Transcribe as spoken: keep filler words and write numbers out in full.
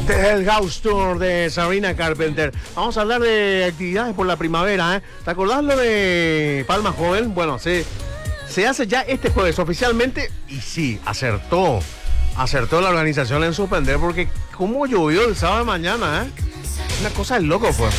Este es el House Tour de Sabrina Carpenter. Vamos a hablar de actividades por la primavera, ¿eh? ¿Te acordás lo de Palma Joven? Bueno, se, se hace ya este jueves oficialmente y sí, acertó. Acertó la organización en suspender porque como llovió el sábado de mañana, ¿eh? Una cosa de loco fue.